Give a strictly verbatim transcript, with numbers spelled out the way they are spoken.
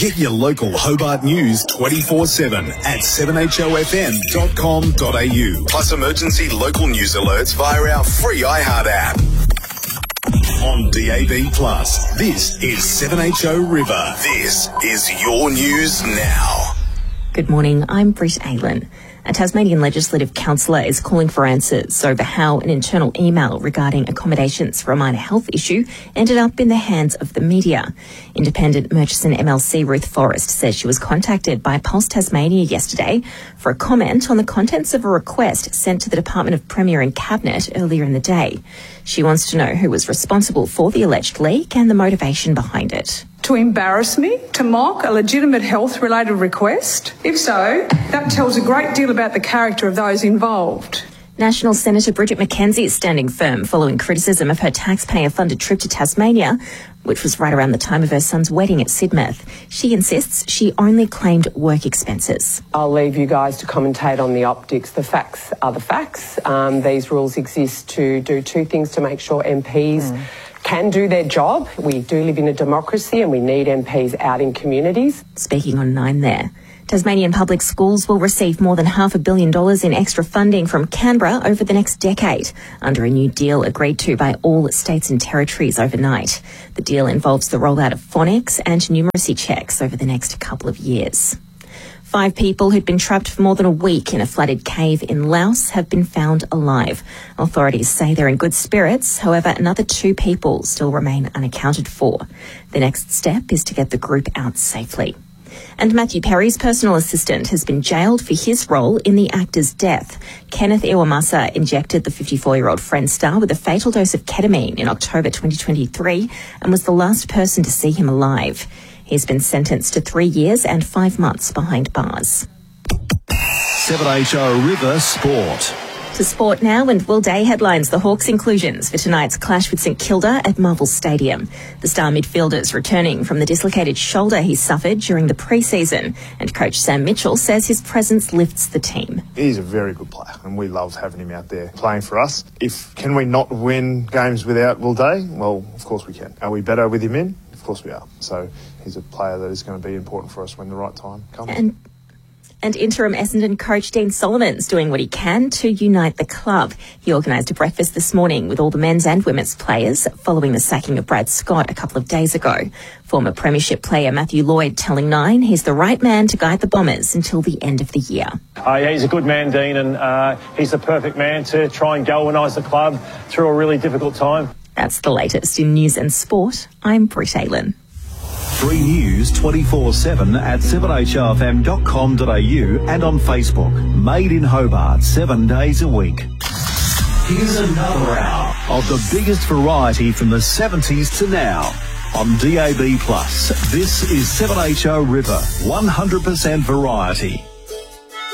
Get your local Hobart news twenty-four seven at seven H O F M dot com dot A U. Plus emergency local news alerts via our free iHeart app. On D A B Plus, this is seven H O River. This is your news now. Good morning, I'm Britt Aylan. A Tasmanian Legislative Councillor is calling for answers over how an internal email regarding accommodations for a minor health issue ended up in the hands of the media. Independent Murchison M L C Ruth Forrest says she was contacted by Pulse Tasmania yesterday for a comment on the contents of a request sent to the Department of Premier and Cabinet earlier in the day. She wants to know who was responsible for the alleged leak and the motivation behind it. To embarrass me? To mock a legitimate health-related request? If so, that tells a great deal about the character of those involved. National Senator Bridget McKenzie is standing firm following criticism of her taxpayer-funded trip to Tasmania, which was right around the time of her son's wedding at Sidmouth. She insists she only claimed work expenses. I'll leave you guys to commentate on the optics. The facts are the facts. Um, these rules exist to do two things to make sure M Ps mm. can do their job. We do live in a democracy and we need M Ps out in communities. Speaking on Nine there. Tasmanian public schools will receive more than half a billion dollars in extra funding from Canberra over the next decade, under a new deal agreed to by all states and territories overnight. The deal involves the rollout of phonics and numeracy checks over the next couple of years. Five people who'd been trapped for more than a week in a flooded cave in Laos have been found alive. Authorities say they're in good spirits. However, another two people still remain unaccounted for. The next step is to get the group out safely. And Matthew Perry's personal assistant has been jailed for his role in the actor's death. Kenneth Iwamasa injected the fifty-four-year-old Friends star with a fatal dose of ketamine in October twenty twenty-three and was the last person to see him alive. He's been sentenced to three years and five months behind bars. seven H O River Sport. To sport now, and Will Day headlines the Hawks' inclusions for tonight's clash with St Kilda at Marvel Stadium. The star midfielder's returning from the dislocated shoulder he suffered during the pre-season, and coach Sam Mitchell says his presence lifts the team. He's a very good player and we love having him out there playing for us. If can we not win games without Will Day? Well, of course we can. Are we better with him in? Of course we are. So he's a player that is going to be important for us when the right time comes. And And interim Essendon coach Dean Solomon's doing what he can to unite the club. He organised a breakfast this morning with all the men's and women's players following the sacking of Brad Scott a couple of days ago. Former premiership player Matthew Lloyd telling Nine he's the right man to guide the Bombers until the end of the year. Uh, yeah, he's a good man, Dean, and uh, he's the perfect man to try and galvanise the club through a really difficult time. That's the latest in news and sport. I'm Britt Aylan. Free news twenty-four seven at seven H O F M dot com dot A U and on Facebook. Made in Hobart, seven days a week. Here's another hour of the biggest variety from the seventies to now. On D A B Plus, this is seven H O River, one hundred percent variety.